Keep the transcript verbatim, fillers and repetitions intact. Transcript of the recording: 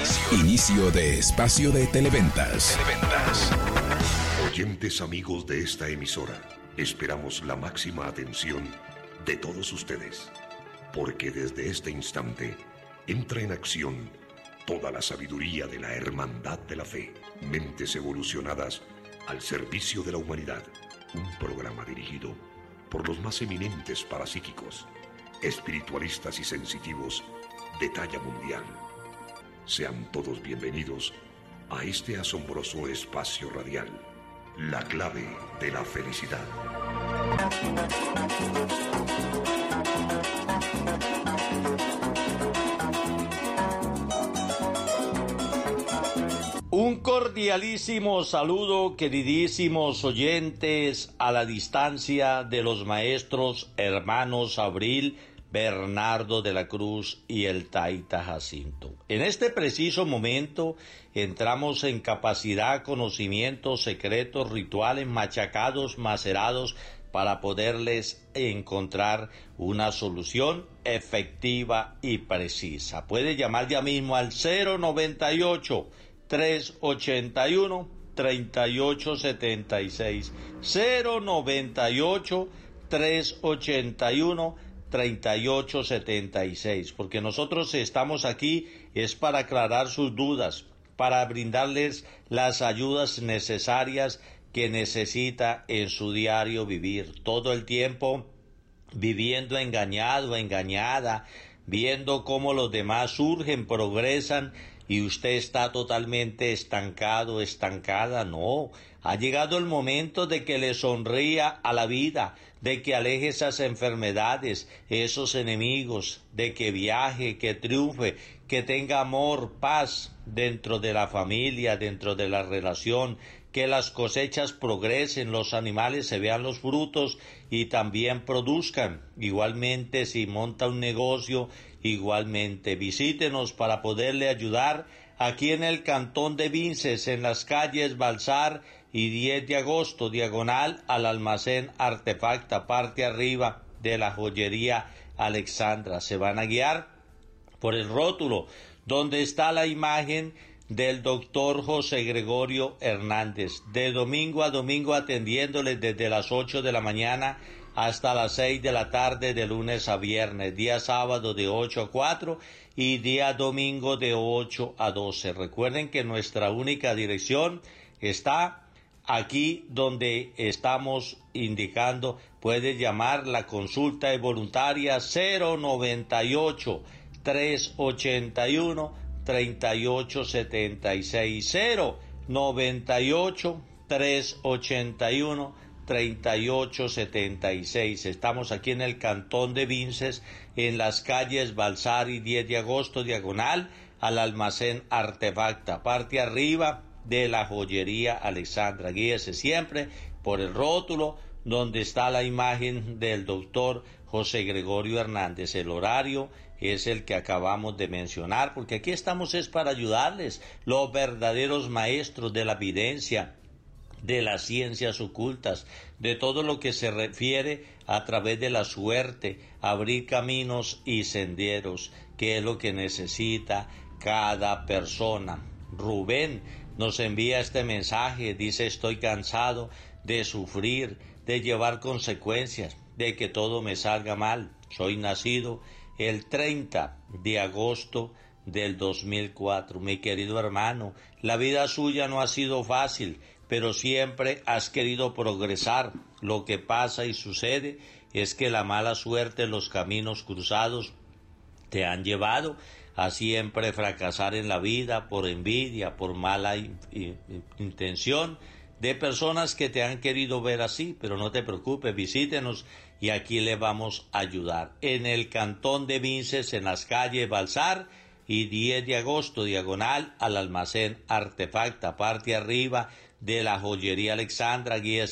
Inicio de espacio de Televentas. Televentas. Oyentes amigos de esta emisora, esperamos la máxima atención de todos ustedes, porque desde este instante entra en acción toda la sabiduría de la hermandad de la fe. Mentes evolucionadas al servicio de la humanidad. Un programa dirigido por los más eminentes parapsíquicos, espiritualistas y sensitivos de talla mundial. Sean todos bienvenidos a este asombroso espacio radial, la clave de la felicidad. Un cordialísimo saludo, queridísimos oyentes, a la distancia de los maestros hermanos Abril, Bernardo de la Cruz y el Taita Jacinto. En este preciso momento entramos en capacidad, conocimientos, secretos, rituales machacados, macerados, para poderles encontrar una solución efectiva y precisa. Puede llamar ya mismo al cero noventa y ocho, tres ochenta y uno, treinta y ocho setenta y seis, cero noventa y ocho, tres ochenta y uno, treinta y ocho setenta y seis, porque nosotros estamos aquí es para aclarar sus dudas, para brindarles las ayudas necesarias que necesita en su diario vivir, todo el tiempo viviendo engañado, engañada, viendo cómo los demás surgen, progresan, y usted está totalmente estancado, estancada. No, ha llegado el momento de que le sonría a la vida, de que aleje esas enfermedades, esos enemigos, de que viaje, que triunfe, que tenga amor, paz dentro de la familia, dentro de la relación, que las cosechas progresen, los animales se vean los frutos y también produzcan. Igualmente, si monta un negocio, igualmente visítenos para poderle ayudar aquí en el Cantón de Vinces, en las calles Balsar y diez de agosto, diagonal al almacén Artefacta, parte arriba de la joyería Alexandra. Se van a guiar por el rótulo donde está la imagen del doctor José Gregorio Hernández, de domingo a domingo atendiéndoles desde las ocho de la mañana hasta las seis de la tarde, de lunes a viernes, día sábado de ocho a cuatro y día domingo de ocho a doce. Recuerden que nuestra única dirección está aquí donde estamos indicando. Puede llamar, la consulta es voluntaria, cero noventa y ocho, tres ochenta y uno, treinta y ocho setenta y seis, cero noventa y ocho, tres ochenta y uno, treinta y ocho setenta y seis. Estamos aquí en el Cantón de Vinces, en las calles Balsar y diez de agosto, diagonal al almacén Artefacta, parte arriba de la joyería Alexandra. Guíese siempre por el rótulo donde está la imagen del doctor José Gregorio Hernández. El horario es el que acabamos de mencionar, porque aquí estamos es para ayudarles, los verdaderos maestros de la evidencia, de las ciencias ocultas, de todo lo que se refiere a través de la suerte, abrir caminos y senderos, que es lo que necesita cada persona. Rubén nos envía este mensaje, dice: estoy cansado de sufrir, de llevar consecuencias, de que todo me salga mal. Soy nacido el treinta de agosto del dos mil cuatro. Mi querido hermano, la vida suya no ha sido fácil, pero siempre has querido progresar. Lo que pasa y sucede es que la mala suerte, los caminos cruzados, te han llevado a siempre fracasar en la vida por envidia, por mala in- in- intención de personas que te han querido ver así. Pero no te preocupes, visítenos y aquí le vamos a ayudar. En el Cantón de Vinces, en las calles Balsar y diez de agosto, diagonal al almacén Artefacta, parte arriba de la joyería Alexandra. Guíese